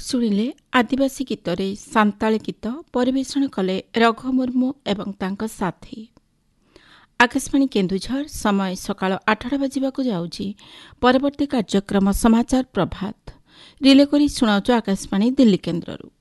ଶୁଣିଲେ ଆଦିବାସୀ ଗୀତରେ ସାନ୍ତାଳ ଗୀତ ପରିବେଷଣ କଲେ ରଘୁ ମୁର୍ମୁ ଏବଂ ତାଙ୍କ ସାଥୀ। ଆକାଶବାଣୀ କେନ୍ଦୁଝର ସମୟ ସକାଳ 8ଟା ବାଜିବାକୁ ଯାଉଛି। ପରବର୍ତ୍ତୀ କାର୍ଯ୍ୟକ୍ରମ ସମାଚାର ପ୍ରଭାତ ରିଲେ କରି ଶୁଣାଉଛୁ ଆକାଶବାଣୀ ଦିଲ୍ଲୀ କେନ୍ଦ୍ରରୁ।